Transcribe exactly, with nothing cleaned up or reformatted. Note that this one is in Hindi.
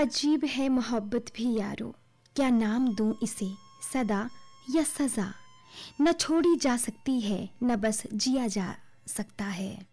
अजीब है मोहब्बत भी यारो, क्या नाम दूं इसे, सदा या सजा। न छोड़ी जा सकती है, न बस जिया जा सकता है।